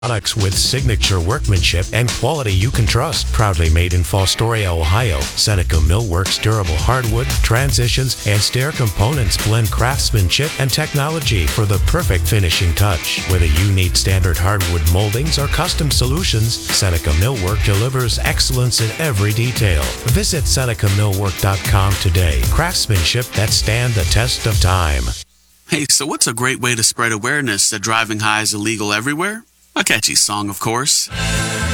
Products with signature workmanship and quality you can trust. Proudly made in Fostoria, Ohio, Seneca Millworks durable hardwood, transitions, and stair components blend craftsmanship and technology for the perfect finishing touch. Whether you need standard hardwood moldings or custom solutions, Seneca Millwork delivers excellence in every detail. Visit SenecaMillwork.com today. Craftsmanship that stand the test of time. Hey, so what's a great way to spread awareness that driving high is illegal everywhere? A catchy song, of course.